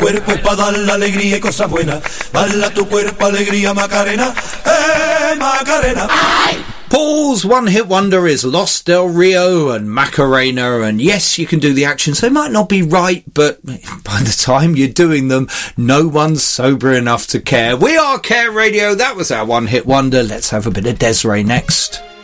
cuerpo es para dar la alegría y cosas buenas. Baila tu cuerpo, alegría, Macarena. Macarena. Paul's one-hit wonder is Los Del Rio and Macarena, and yes, you can do the actions. They might not be right, but by the time you're doing them, no one's sober enough to care. We are Care Radio. That was our one-hit wonder. Let's have a bit of Desiree next.